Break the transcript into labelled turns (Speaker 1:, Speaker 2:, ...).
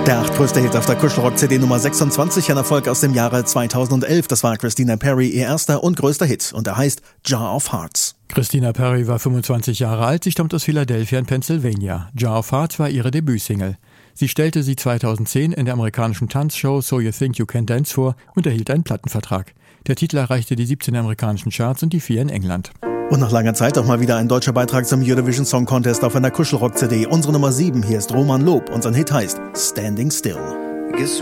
Speaker 1: Der achtgrößte Hit auf der Kuschelrock-CD Nummer 26, ein Erfolg aus dem Jahre 2011. Das war Christina Perri, ihr erster und größter Hit. Und er heißt Jar of Hearts.
Speaker 2: Christina Perri war 25 Jahre alt, sie stammt aus Philadelphia in Pennsylvania. Jar of Hearts war ihre Debütsingle. Sie stellte sie 2010 in der amerikanischen Tanzshow So You Think You Can Dance vor und erhielt einen Plattenvertrag. Der Titel erreichte die 17 amerikanischen Charts und die 4 in England.
Speaker 1: Und nach langer Zeit auch mal wieder ein deutscher Beitrag zum Eurovision Song Contest auf einer Kuschelrock-CD. Unsere Nummer 7, hier ist Roman Lob und sein Hit heißt Standing Still.